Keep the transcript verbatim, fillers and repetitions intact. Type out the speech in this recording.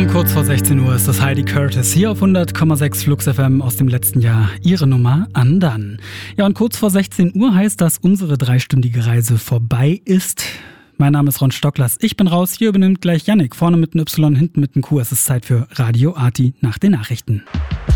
Um kurz vor sechzehn Uhr ist das Heidi Curtis hier auf hundert Komma sechs Flux F M aus dem letzten Jahr. Ihre Nummer an dann. Ja, und kurz vor sechzehn Uhr heißt, dass unsere dreistündige Reise vorbei ist. Mein Name ist Ron Stocklas. Ich bin raus. Hier übernimmt gleich Yannick. Vorne mit einem Y, hinten mit einem Q. Es ist Zeit für Radio Arti nach den Nachrichten.